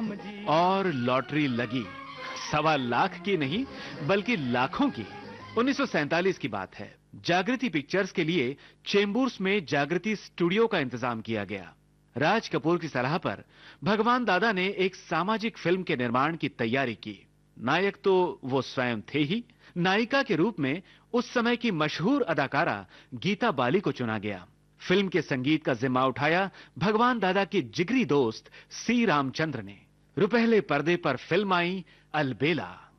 और लॉटरी लगी। 1.25 लाख की नहीं बल्कि लाखों की। 1947 की बात है। जागृति पिक्चर्स के लिए चेंबूर्स में जागृति स्टूडियो का इंतजाम किया गया। राज कपूर की सलाह पर भगवान दादा ने एक सामाजिक फिल्म के निर्माण की तैयारी की। नायक तो वो स्वयं थे ही। नायिका के रूप में उस समय की मशहूर अदाकारा गीता बाली को चुना गया। फिल्म के संगीत का जिम्मा उठाया भगवान दादा के जिगरी दोस्त सी रामचंद्र ने। रुपहले पर्दे पर फिल्म आई अलबेला।